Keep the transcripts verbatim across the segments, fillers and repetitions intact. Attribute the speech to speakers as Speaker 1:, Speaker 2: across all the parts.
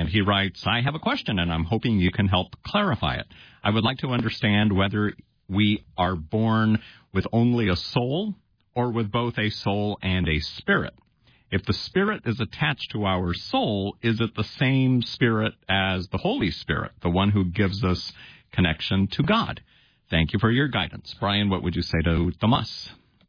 Speaker 1: And he writes, I have a question, and I'm hoping you can help clarify it. I would like to understand whether we are born with only a soul or with both a soul and a spirit. If the Spirit is attached to our soul, is it the same Spirit as the Holy Spirit, the one who gives us connection to God? Thank you for your guidance. Brian, what would you say to Tomas?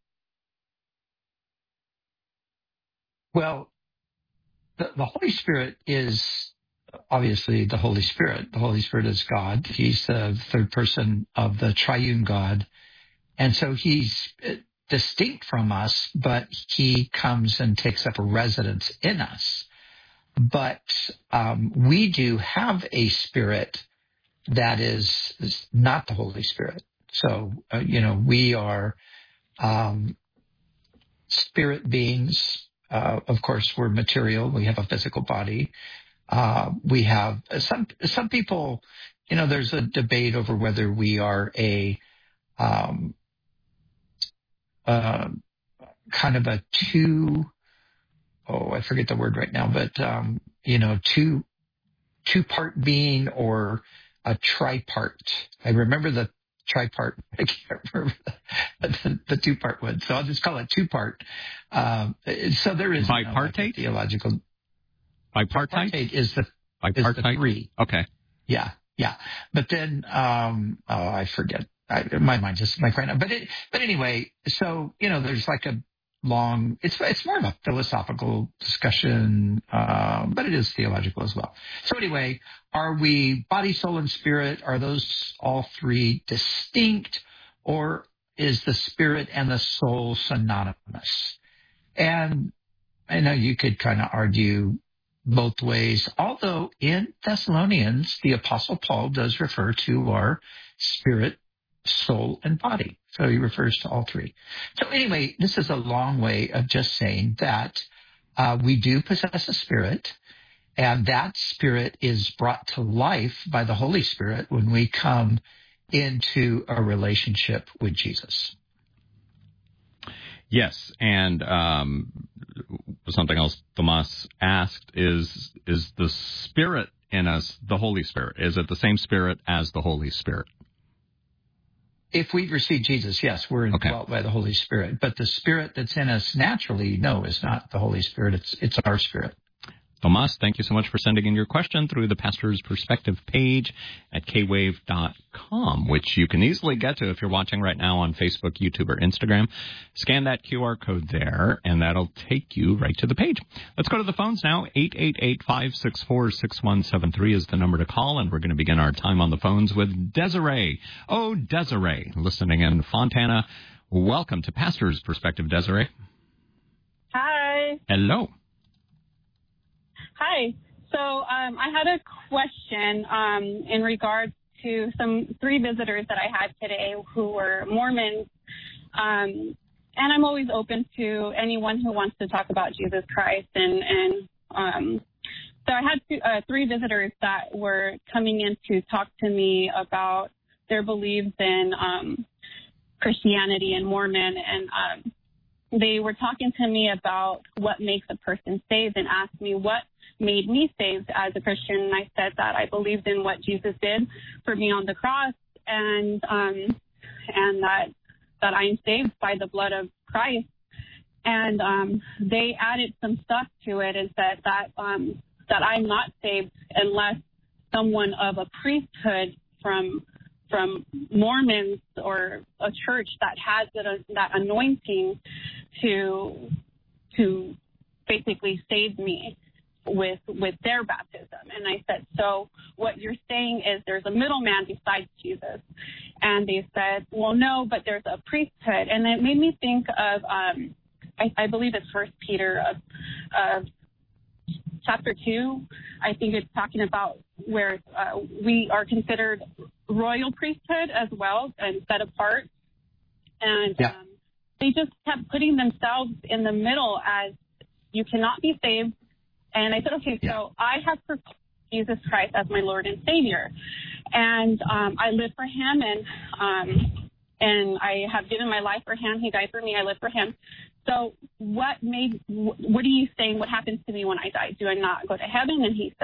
Speaker 2: Well, the, the Holy Spirit is obviously the Holy Spirit. The Holy Spirit is God. He's the third person of the triune God. And so he's distinct from us, but he comes and takes up a residence in us. But um, we do have a spirit that is, is not the Holy Spirit. So, uh, you know, we are um, spirit beings. Uh, of course, we're material. We have a physical body. Uh, we have some, some people, you know, there's a debate over whether we are a, um, uh, kind of a two, oh, I forget the word right now, but, um, you know, two, two part being or a tripart. I remember the tripart. I can't remember the, the, the two part one. So I'll just call it two part. Um, so there is
Speaker 1: bipartite?
Speaker 2: No, like theological.
Speaker 1: Bipartite?
Speaker 2: Bipartite is the,
Speaker 1: bipartite?
Speaker 2: is the three.
Speaker 1: Okay.
Speaker 2: Yeah. Yeah. But then, um, oh, I forget. I, my mind just my friend. But it, but anyway, so, you know, there's like a long, it's, it's more of a philosophical discussion, um, but it is theological as well. So anyway, are we body, soul, and spirit? Are those all three distinct, or is the spirit and the soul synonymous? And I know you could kind of argue both ways, although in Thessalonians, the Apostle Paul does refer to our spirit, soul, and body. So he refers to all three. So anyway, this is a long way of just saying that uh, we do possess a spirit, and that spirit is brought to life by the Holy Spirit when we come into a relationship with Jesus.
Speaker 1: Yes, and um, something else Tomas asked is, is the Spirit in us the Holy Spirit? Is it the same Spirit as the Holy Spirit?
Speaker 2: If we've received Jesus, yes, we're indwelt okay. by the Holy Spirit. But the Spirit that's in us naturally, no, is not the Holy Spirit. It's it's our spirit.
Speaker 1: Tomas, thank you so much for sending in your question through the Pastor's Perspective page at k wave dot com, which you can easily get to if you're watching right now on Facebook, YouTube, or Instagram. Scan that Q R code there, and that'll take you right to the page. Let's go to the phones now. eight eight eight, five six four, six one seven three is the number to call, and we're going to begin our time on the phones with Desiree. Oh, Desiree, listening in Fontana. Welcome to Pastor's Perspective, Desiree.
Speaker 3: Hi.
Speaker 1: Hello.
Speaker 3: Hi. So um, I had a question um, in regards to some three visitors that I had today who were Mormons. Um, and I'm always open to anyone who wants to talk about Jesus Christ. And, and um, so I had two, uh, three visitors that were coming in to talk to me about their beliefs in um, Christianity and Mormon. And um, they were talking to me about what makes a person saved and asked me what made me saved as a Christian. And I said that I believed in what Jesus did for me on the cross, and um, and that that I am saved by the blood of Christ. And um, they added some stuff to it and said that um, that I'm not saved unless someone of a priesthood from from Mormons or a church that has that, that anointing to to basically save me with with their baptism. And I said, so what you're saying is there's a middleman besides Jesus. And they said, well, no, but there's a priesthood. And it made me think of, um, I, I believe it's First Peter of, of chapter two. I think it's talking about where uh, we are considered royal priesthood as well and set apart. And
Speaker 2: yeah.
Speaker 3: um, they just kept putting themselves in the middle as you cannot be saved. And I said, okay,
Speaker 2: yeah.
Speaker 3: so I have proclaimed Jesus Christ as my Lord and Savior. And um, I live for him, and um, and I have given my life for him. He died for me. I live for him. So what made, what are you saying, what happens to me when I die? Do I not go to heaven? And he said,